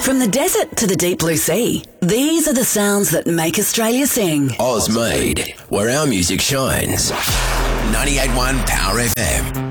From the desert to the deep blue sea, these are the sounds that make Australia sing. Oz Made, where our music shines. 98.1 Power FM.